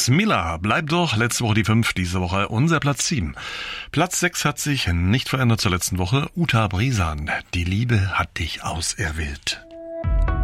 Smilla bleibt doch letzte Woche die 5, diese Woche unser Platz 7. Platz 6 hat sich nicht verändert zur letzten Woche. Uta Brisan, die Liebe hat dich auserwählt.